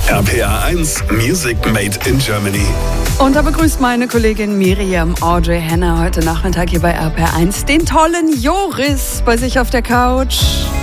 RPA 1 Music Made in Germany. Und da begrüßt meine Kollegin Miriam Audrey Henner heute Nachmittag hier bei RPA 1 den tollen Joris bei sich auf der Couch.